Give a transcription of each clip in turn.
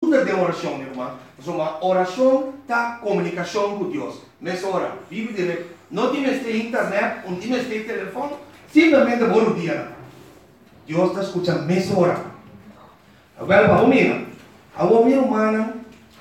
estrutura de oração, meu irmão. Uma oração da comunicação com Deus. Nessa hora, Bíblia diz, não tem mais internet, não tem mais telefone, simplesmente por um dia. Deus está escutando nessa hora. Agora, vamos ver. Agora, meu irmão,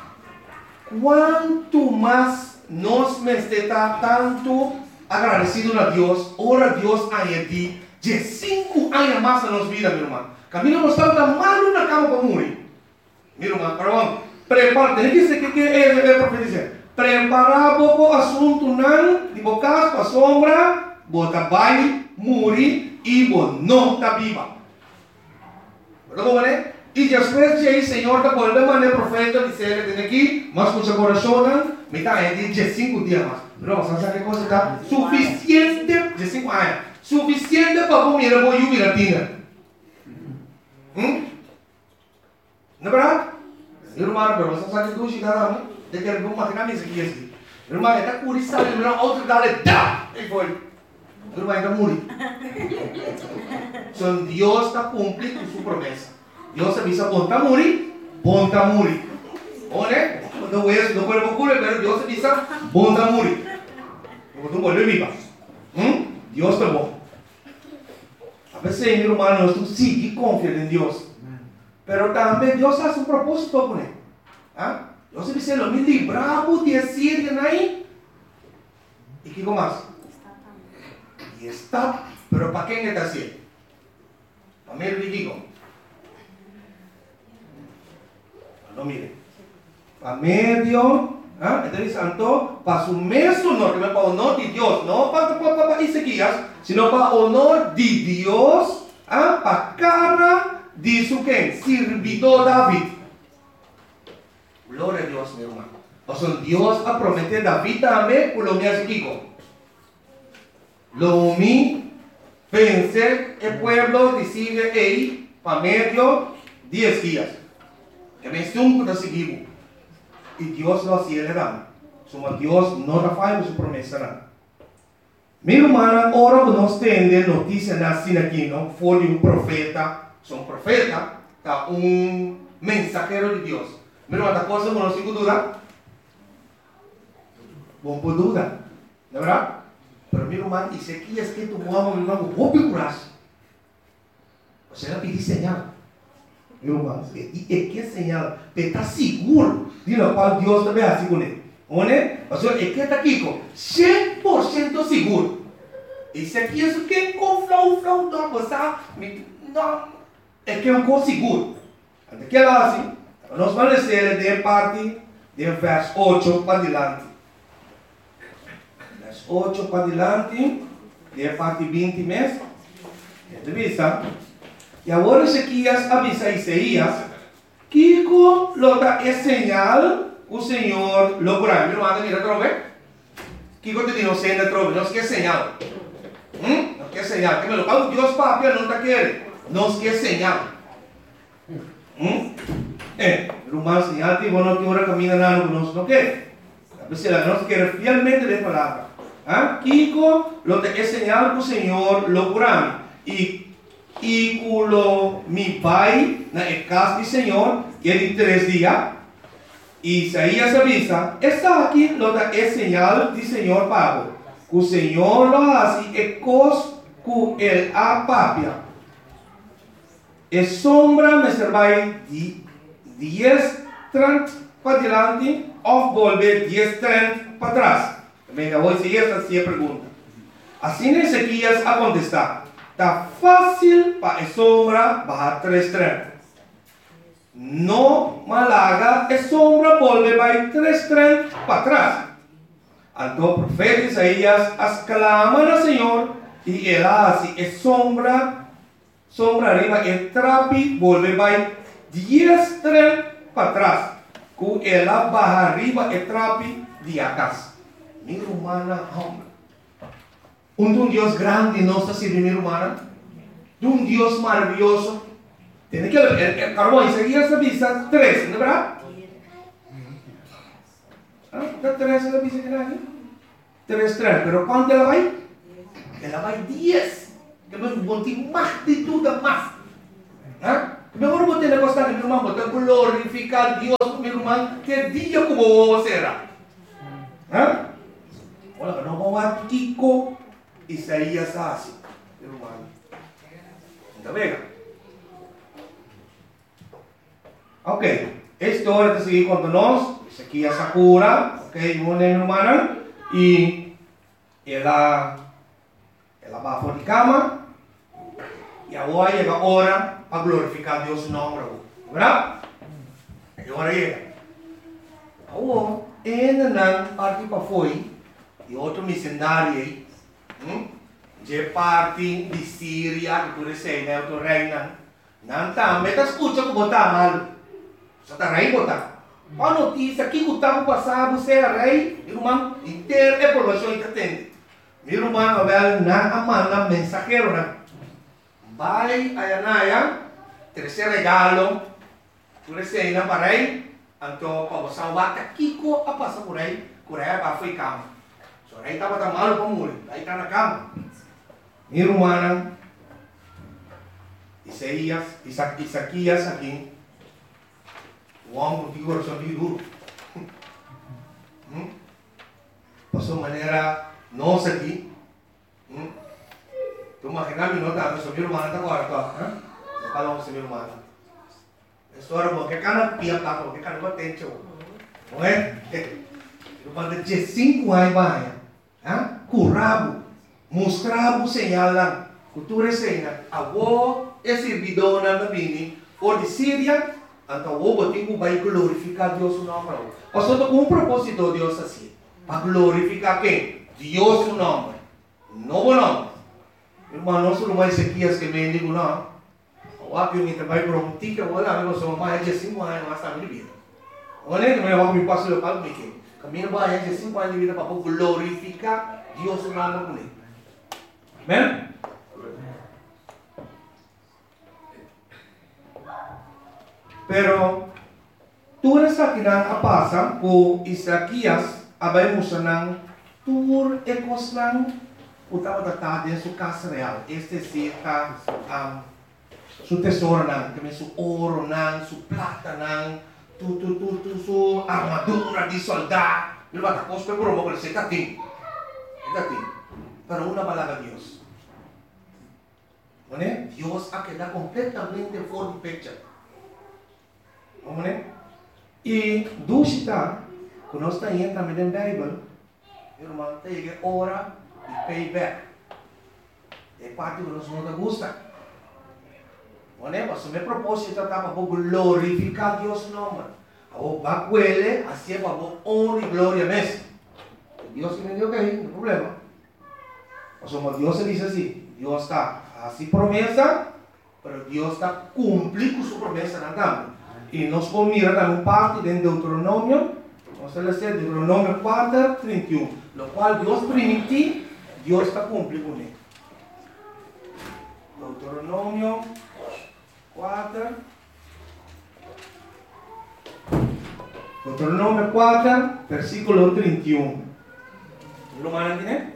quanto mais nós estamos tanto agradecidos a Deus, ora a Deus aí de 5 anos mais na nossa vida, meu irmão. Caminho nós estamos mal na cama para morrer. Meu irmão, perdão, prepara, tem que ser que é profetizar. Preparar o assunto não, de bocar para a sombra, bota baile, morrer e não está viva. Perdão, né? E depois de aí, Senhor, da volta maneira profeta dizer que tem aqui, mas com seu coração, me está aí de 5 dias mais. Não, sabe que coisa está suficiente de 5 anos, suficiente para comer a boa jubilatina. Não é verdade? Irmão, pero você sabe que hoje cara, de que ele vai matar aqui assim. Irmão, é da curiosa, irmão, outro dale dá, e foi. Irmão, ainda morre. Então Deus está cumprindo sua promessa. Deus avisa, bom tá morrer. Olha, não é, não pode procurar, mas Deus avisa, bom tá morrer. Não pode viver. Deus está bom. A vezes, meu irmão, nós temos que seguir confiando em Deus. Pero também Deus faz um propósito com ele. Deus diz, eu me librava de ser aí. E que mais? E está. Pero para quem está assim? Para mim, eu digo. Não mire. Para meio. Então, santo, para o mesmo honor, que é para o honor de Deus, não para Ezequias, sino para o honor de Deus, para a cara de su quem? Servidor David. Glória a Deus, meu irmão. O sea, Deus ha prometido David também, por lo menos aqui. Lo mi pensé el pueblo decide ahí para medio 10 días. Que me estuvo de seguir. Y Dios lo hacía le dan. Somos Dios no da falla su promesa. Mi hermana, ahora nos tiene noticia así aquí, ¿no? Fue de un profeta. Son profeta, un mensajero de Dios. Mi hermana, cosa no sin duda. Bom por duda, ¿de verdad? Pero mi hermano, y sé que es que tu mamá me manda un picuras. O sea, le pedí señal. Mi hermano, y es que señal, te está seguro de lo cual Dios te ve así con él. O sea, es que está aquí con 100% seguro. Y sé que eso que con flow, no, pues no. É que é um coisa seguro. Aquela assim, nós vamos ler de parte de verso 8 para diante. Verso 8 para diante, de parte 20 mesmo. Avisa. E agora Ezequias avisa Isaías que com lota é señal o Senhor logrará. Meu irmão, mira trove. Que te digo, senda trove, não quer señal. Não quer señal. Que me lo pago Deus papel não está querendo. Nos quer señal. Rumah señal que bueno que ahora camina nada con no quer. A veces la nos quiere fielmente de palabra. Kiko lo te es señal que o Senhor lo curame. E culo mi pai na casa do Senhor que é de 3 dias. Isaías avisa, está aqui lo te es señal do Senhor pago. Que o Senhor lo hace e cos que el apapia. E sombra me servirá de 10:30 para diante ou volver 10:30 para trás. Venga, hoje essa é a pergunta. Assim Ezequias a contestar. Está fácil para a sombra bajar 3:30. No malaga, a sombra volver 3:30 para trás. Então o profeta Isaías exclama ao Senhor e ele assim, a sombra arriba e trapi volve vai 10:30 para trás. Com ela barra arriba e trapi de atrás. Minha humana, um Deus grande nossa minha humana, de um Deus maravilhoso. Tem que el carbón Isaías avisa 3, não é verdade? Está 3 ela avisa que não 3:30, pero quando ela vai? Ela vai 10. Que me monti mais de tudo mais. Mejor vos tenés que mi hermano, vos glorificar a Dios, mi hermano, que día como vos será. ¿Ah? Bueno, no vamos a Kiko, Isaías así, mi hermano. ¿Está bien? Ok, esta hora te seguí contándonos, Ezequiel Sakura, ok, mi hermana, y ela va a cama, y ahora llega a hora para glorificar a Dios su nombre, ¿verdad? E agora llega. Ahora, ainda não parte para foi, e outro missionário aí, de parte de Síria, que tu sei, né, outro reina, não tá, mas tá escuta que botar mal, só tá rei botar. A notícia que o tempo passado você é rei, irmão, inteiro é população entende. Meu irmão, agora não manda mensageiro, né? Vai a Anaya, terceiro regalo, tu sei, não para rei, então para você salvar, Kiko a passar por aí para foi cama. Só rei estava tão mal para morrer, aí está na cama. Meu irmão, Isaquias aqui, o homem que coração de duro. Passou maneira nossa aqui. Tu imaginas não tá, meu irmão está agora, tá? Não fala com meu irmão. História boa, que cara pia tá, que cara não tem tio. Não é? Eu de 5 anos vai, curabo, mostrava o sinal lá, cultura cena, avó é servidor na bini, ou de Síria, então o botico vai glorificar Deus o nome. Passou com um propósito Deus assim, para glorificar quem? Deus o nome, novo nome. Irmão, não sou mais Ezequias que me digo não. O aqui me trabalha por um tique, eu olho, eu sou mais de 5 anos, mas está me vida. Olha, que eu me passo o palco aqui. Caminho vai de 5 anos de vida para glorificar Deus o nome com ele. Amém? Pero tu essa que não passa com Isaquias, abai musanang tur ekoslang utama tatade su casa real. Este sí está su tesoro nang, kami su oro nang, su plata nang, su armadura de soldado. Ele vai tapos pe promo con ese tatín. Pero una palabra Dios. ¿Vale? Dios ha quedado completamente fuera de picture. ¿Vale? Y dusita, quando nós está indo também na Bíblia, irmão, tem hora de payback. É parte que nós não gosta. ¿Vale? Mas o meu propósito é para glorificar Deus nome. O bacuele, assim é para honra e glória mesmo. Deus que me deu que não tem problema. Mas como Deus diz assim, Deus está assim promessa, mas Deus está cumprindo sua promessa na também. E nós vamos mirar também parte de Deuteronômio, vamos ler Deuteronômio 4, 31, no qual Deus permitiu, Deus está cumprindo com ele. Deuteronômio 4, Deuteronômio 4, versículo 31. ¿Lo mandan tiene?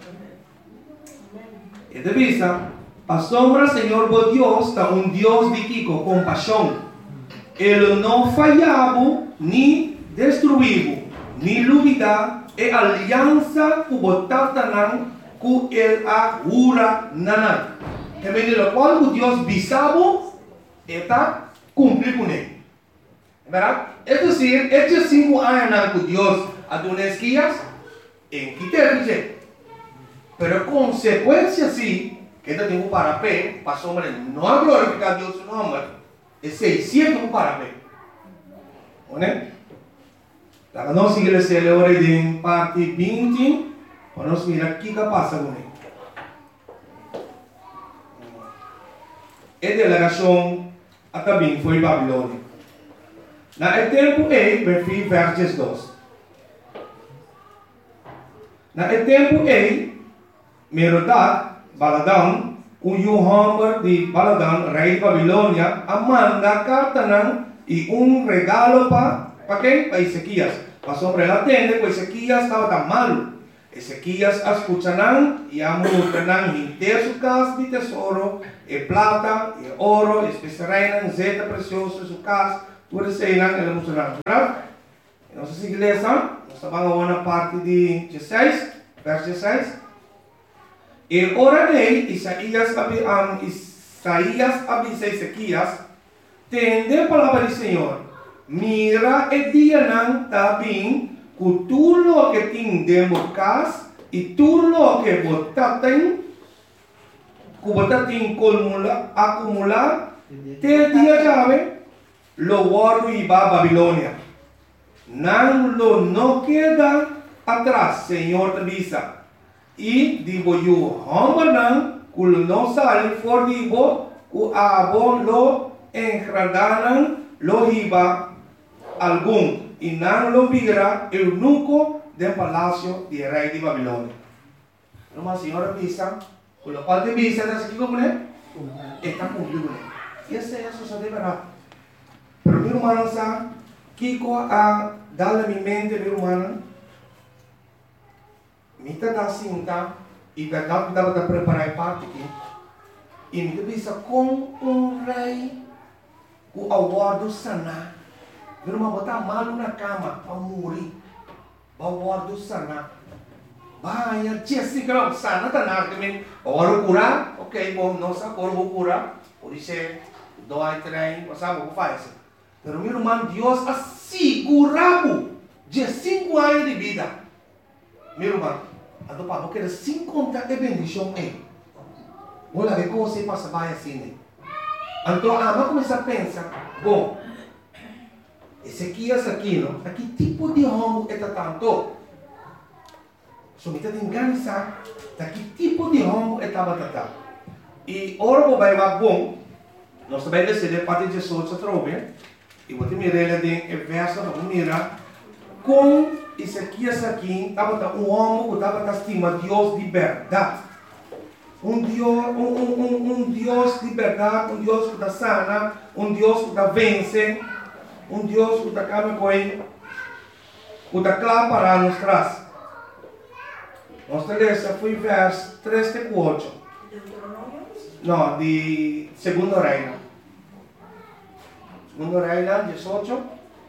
Y de vista, asombra Señor vos Dios, está un Dios de Kiko, compasión. Ele não falhava, nem destruiu, nem duvida, e aliança que botava nan, que ele agura nanan. E bem, o qual Deus bisavo, está cumprir com ele. Verdade? É dizer, estes 5 anos que Deus adonesquias, em que ter, pero consequência sim, que ele tem para pé, para sombra, não glorificar Deus o nome. É 600 para pé. Né? Então, nós seguimos a hora de parte 20, para nós mirar o que passa com ele. A delegação também foi Babilônia. Na tempo versos 2. Na tempo Merodach, Baladan, o Hammer de Baladan, rei de Babilônia, manda carta e regalo para quem? Para Ezequias. Para sobre a tenda, porque Ezequias estava tão malo. Ezequias escucharán y amurtarán inteiro su casa de tesouro, e plata, e ouro, especiarán, zeta precioso, su casa, tudo isso aí ele mostrará. Nossa igreja, nós vamos a uma parte de 16, verso 16. E orarei, Isaías avisa Ezequias, tende a palavra do Senhor, mira e dia também, que tudo o que tem dentro de casa, e tudo o que você tem acumular, te dia chave, lo guardo e va a Babilônia. Não queda atrás, Senhor avisa. E digo eu, homem que não sai for digo, que abo lo engradaram, lo riba algum, e não lo vira eunuco do palácio de rei de Babilônia. Mas o Senhor avisa, que o qual te visa, está aqui como é? Está cumprido. E essa é a sua verdade. Pero meu irmão sabe, Kiko a dar a minha mente, meu irmão, me dá cinta e dá para preparar parte aqui. E me visa com rei, o aguardo sanar. Meu irmão, botar mal na cama para morrer. O aguardo sanar. Vai, assim que não sana, tá nada também. Agora curar, ok, bom, não sabe, agora vou curar. Por isso é, dói, trem, sabe o que faz? Pero meu irmão, Deus assegurou de 5 anos de vida. Meu irmão, a do papo quer 50 de bendição aí. Vou lá ver como você passa bem assim, né? Então, vamos começar a pensar, bom, Ezequias aqui, não? Aqui tipo de homem é tanto? Sumita de enganizar, que tipo de homem é tanto? E ora vai bom, nós também decidimos parte de Jesus se trove, e vou te mirar de verso, vamos mirar, com Ezequias aqui, estava um homem que estava estima Deus de verdade. Um Deus de verdade, um Deus que está sana, um Deus que está vence, um Deus que está calma com ele, que está claro para nos traz. Nossa letra foi verso 3 e 4. Não, de Segundo Reino. Segundo Reino, 18.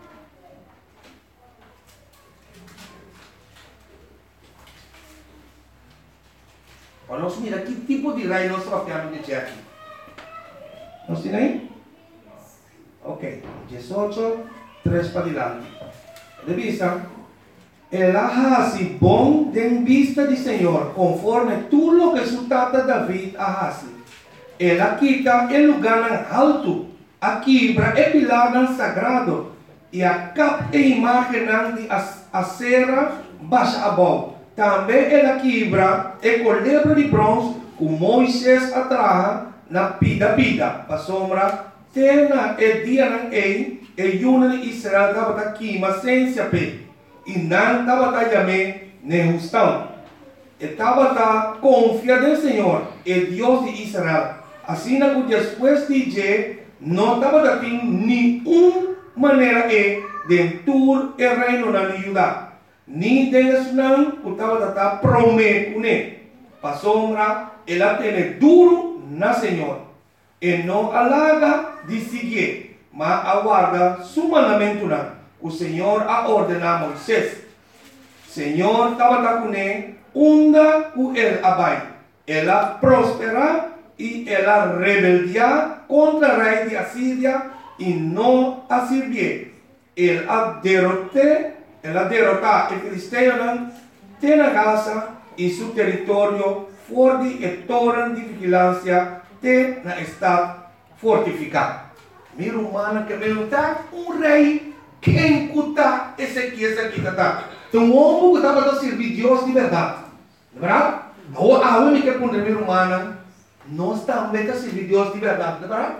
Nós mira que tipo de rei nós tratamos de aqui. Nós temos aí? Ok. 18, 3 para diante. De vista, ele hace bom de vista do Senhor, conforme tudo o que su tata David hace. Ele quita o lugar alto, a quebra e pilar sagrado, e a capa e imagem de acera baixa abaixo. Também ela quebra e colebra de bronze que Moisés atraja na pida, para sombra, tena e dia não e yuna de Israel estava aqui, mas sem saber, e não estava também nem justão. Estava confiado no Senhor, e Deus de Israel. Assim que depois de dizer, não estava tendo nenhuma maneira de tur e reino na Judá. Ni Deus não estava prometendo, para sombra, ela tem duro na Senhor, e não alaga de seguir, mas aguarda su mandamento não. O Senhor a ordenar a Moisés. Senhor estava com ele, onda com ele abai. Ela prospera e ela rebeldia contra o rei de Assíria e não a servir. Ela derrotar o filisteu tem a Gaza e seu território forte e torre de vigilância tem na estado fortificado. Meu humano que perguntar, rei, quem cuta Ezequias aqui está? Então o homem que estava a servir Deus de verdade. Verdade? A única que meu humano, nós também a servir Deus de verdade. Verdade?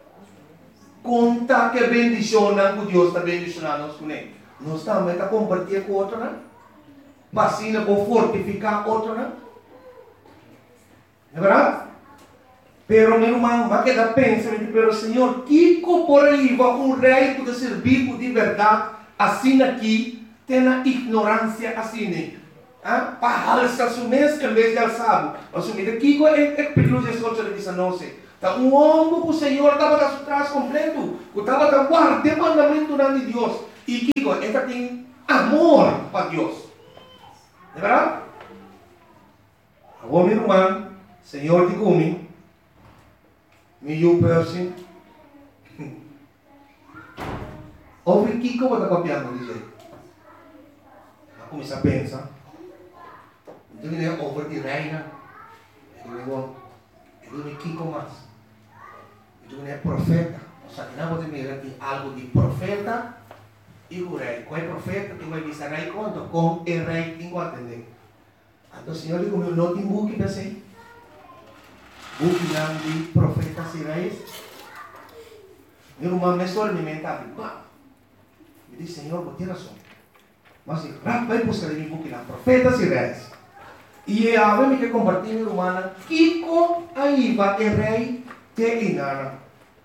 Conta que bendição que Deus está bendicionando nós com ele. Nós também a compartilhar com outro, né? Vacina para fortificar outro, né? É verdade? Pero meu irmão, mas que dá pensamento, pero Senhor, que por aí vai rei que servir de verdade, assim aqui, tem a ignorância assim, né? para alçar su mês em vez de alçado. Mas mira, Kiko é pedido de sol de não sei. Tá homem que o Senhor estava a trás completo, que estava a guardar o mandamento de Deus. E Kiko, esta tem amor para Deus. É verdade? Agora, meu irmão, Senhor te come, me eu assim. Ouve Kiko, vou estar copiando, diz aí. Vou começar a pensar. Então, ele é over de reina. Ele é Kiko mais. Então, ele é profeta. O Satanás pode mirar aqui algo de profeta e o rei. Com o profeta, tem que avisar rei conta. Com o rei, tem que atender. Então, o Senhor diz, meu não tem buque, pensei. Buque de profetas e reis. Meu irmão, me estou alimentando. Me diz, Senhor, vou ter razão. Mas, vai buscar em buque lá, profetas e reis. E a ver me que compartilhar, meu irmão, Kiko, aí vai o rei te engana.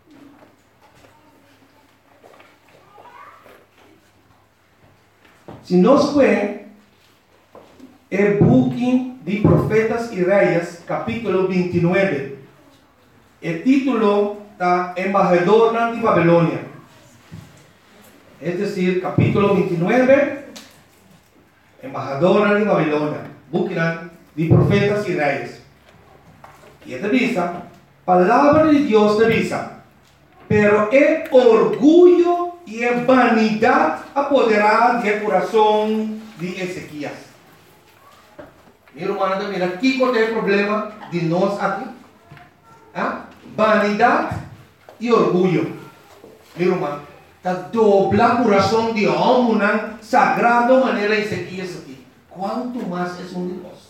Se nós vemos o buque de profetas e reis, capítulo 29, o título está Embajador de Babilônia. Es decir, capítulo 29, Embajador de Babilônia, buque de profetas e reis. E esta visa, palavra de Deus te visa, pero é orgulho e é vanidade apoderar do coração de Ezequias. Meu irmão, mira, aqui qual é o problema de nós aqui? Vanidade e orgulho. Meu irmão, está dobla o coração de homem, sagrado maneira Ezequias aqui. Quanto mais é um de nós?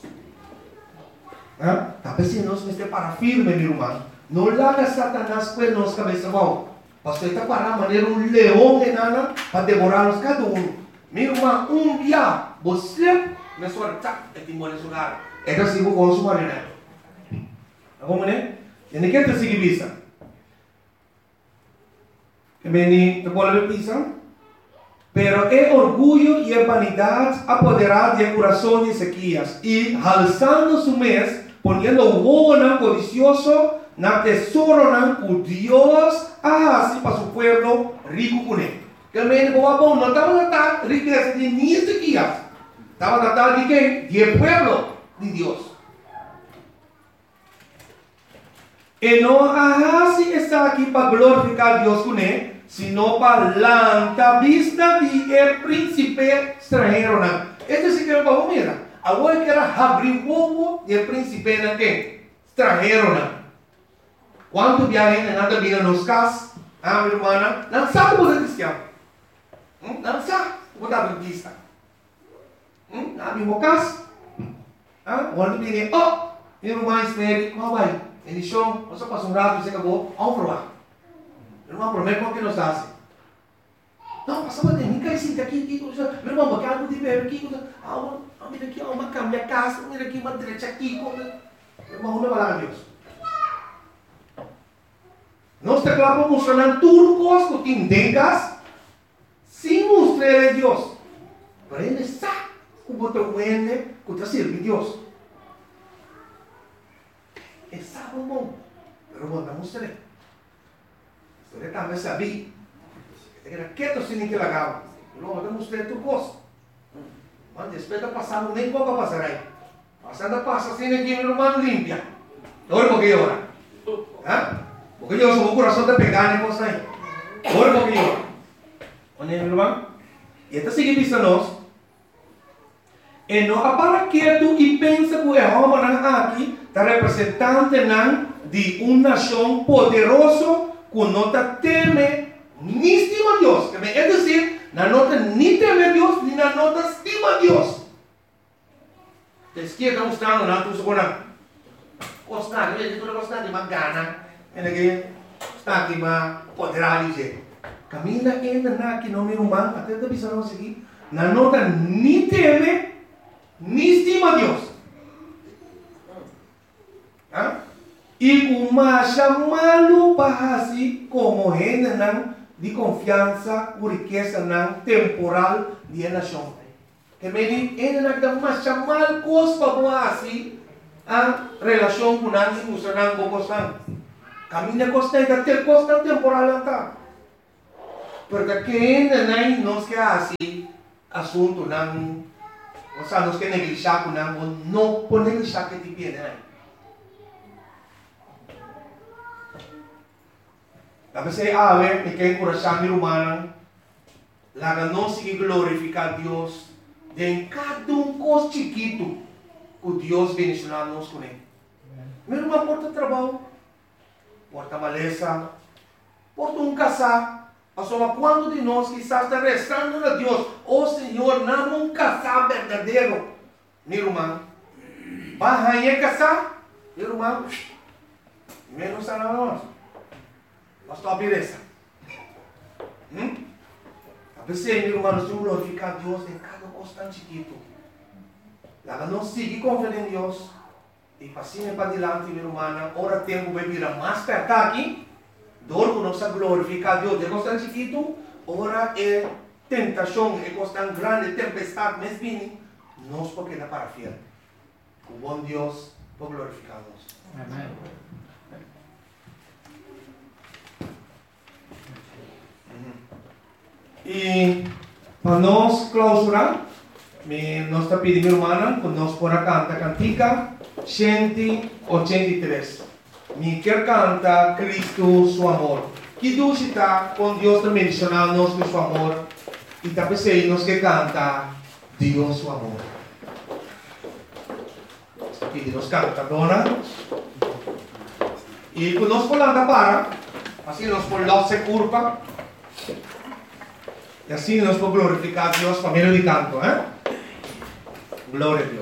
Talvez se nós estamos para firme, meu irmão, não larga Satanás com nossa cabeça, bom. Você está para a maneira um leão enana para devorar-nos cada um. Meu irmão, dia, você me sorta e te mora nesse lugar. É que assim, com o marido. Vamos, né? E ninguém te sigue visa. Que vem te pode ver visa. Pero é orgulho e é vanidade apoderar do coração de Ezequias. E alçando su mês, ponendo o ouro codicioso na tesouro o Deus assim para su pueblo rico com ele. Que vem bom, não estava tratando riqueza de nem Ezequias. Estava tratando de quem? De pueblo de Deus. E não assim está aqui para glorificar Deus com ele, sino para la vista de el príncipe extranjero. Este sí que es para mira. Agora que era abrir o ovo del príncipe extranjero. Quanto viajem nada vida nos casas, minha irmã, não sabe o que é cristiano. Não sabe o que é adventista. Na minha casa, quando viene, minha irmã espere, como vai? Ele chão, você passa um rato e você acabou, vamos provar. Irmão, prometo como que nos hace. Não, passava de mim, cai aqui, meu irmão, bacana, de ver aqui, mira aqui, uma cama, minha casa, mira aqui, uma direita aqui, meu irmão, não vai lá, Deus. Nós te clavamos mostrando turcos que tindengas, sem mostrar a Deus. Para ele sabe o botão que te sirve Deus. Ele sabe o bom, mas não mostrei. Você também sabia. Você era quieto sem que lagava. Não, eu mostrei tu gosto. Mas depois da passada, nem pouco passará. Passada passa sem que meu irmão limpia. Agora porque ora. Porque eu sou o coração de pegar nem coisa aí. Agora porque ora. Onde meu irmão? E esta sigue vista nós. E não para quieto e pensa que o homem aqui está representante de uma nação poderosa que não teme ni estima a Deus. É dizer, não nem teme a Deus, nem não estima a Deus. A esquerda mostrando, não, tu segura. Gostar, tu não gostar de uma gana. Está aqui, mas poderá dizer. Caminha ainda aqui no meu humano, até te avisaram aqui. Não nem teme, nem estima a Deus. E uma chamado para assim como gente de confiança, riqueza temporal de nação. Que me dice, mas chamar cos pa mo assim, ang relasyon ko natin, gusto nang bukosang. Kami na cos na itatil cos ng temporal lang ta. Porque nanay nos que assim, asunto ng, o sea, nos que neglisya ko nang, no po neglisya que ti pienay. Tapos ay awe, may kayo kurasyan ni Romanang, laga no sige glorificar Dios, de cada cos chiquito, que Dios bendicionanos com ele. Meron mga porta trabaho, porta malesa, porta casar. Pasó quando de nós quizás está rezando a Deus, oh Senhor, dame casar verdadeiro. Meu irmão, vai casar? Meu irmão, menos a nós. Nós estamos beleza. A pessoa, meu irmão, nós temos que glorificar a Deus em cada coisa chiquito. Lá não sigue confiando em Deus. E passinha para adiante, meu irmão, ora tempo vai virar mais perto aqui. Dor que nós glorificar a Deus de coisa chiquito, ora é tentação, é coisa grande, tempestade, mas vini, nós porque dá para fiel. O bom Deus por glorificar Deus. Amém. E para nós clausurar, nós está pedindo, irmã, que nós pora cantar cantica 183. Me quer cantar Cristo, seu amor. Que Deus está com Deus também mencionando-nos com seu amor. E está pensando que canta Deus, seu amor. E nos canta, dona. E quando nós falamos para, assim nós falamos se curva. E assim nós podemos glorificar a Deus por meio de canto, Glória a Deus.